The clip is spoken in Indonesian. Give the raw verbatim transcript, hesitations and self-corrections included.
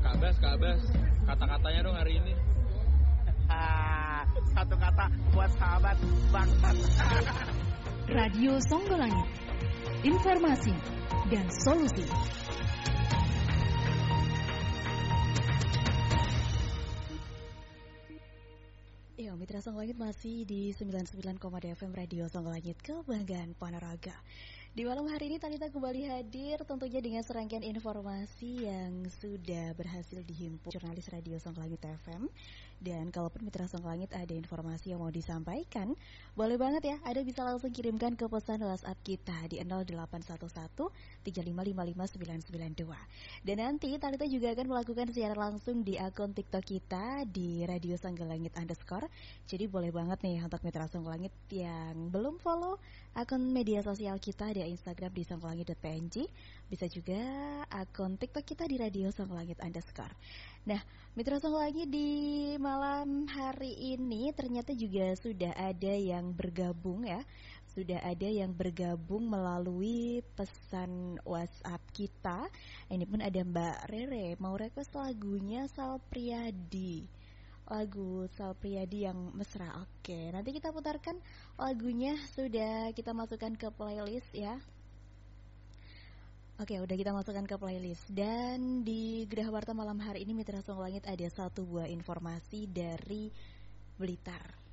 Kak Bas, Kak Bas, kata-katanya dong hari ini. Satu kata buat sahabat bangsat. Radio Songgolangit, informasi dan solusi. Ya, Mitra Songgolangit masih di sembilan puluh sembilan koma dua F M Radio Songgolangit, kebanggaan Ponorogo. Di malam hari ini Talita kembali hadir tentunya dengan serangkaian informasi yang sudah berhasil dihimpun jurnalis Radio Songgolangit F M. Dan kalaupun Mitra Songgolangit ada informasi yang mau disampaikan, boleh banget ya, Anda bisa langsung kirimkan ke pesan WhatsApp kita di nol delapan satu satu tiga lima lima lima sembilan sembilan dua. Dan nanti Talita juga akan melakukan siaran langsung di akun TikTok kita di Radio Songgolangit underscore. Jadi boleh banget nih untuk Mitra Songgolangit yang belum follow akun media sosial kita di Instagram di songgolangit dot p n g, bisa juga akun TikTok kita di Radio Songgolangit underscore. Nah, Mitra Songgolangit di malam hari ini ternyata juga sudah ada yang bergabung ya. Sudah ada yang bergabung melalui pesan WhatsApp kita. Ini pun ada Mbak Rere mau request lagunya Sal Priadi. Lagu Sal Priadi yang mesra. Oke, nanti kita putarkan lagunya, sudah kita masukkan ke playlist ya. Oke, udah kita masukkan ke playlist. Dan di Gerah Warta malam hari ini Mitra Songgolangit ada satu buah informasi dari Blitar.